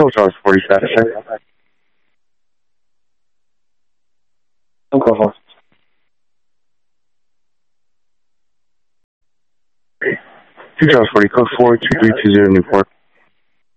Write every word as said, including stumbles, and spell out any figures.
Charles Charles forty status, sir. Alcohol. Two Charles forty, code four two three two zero Newport.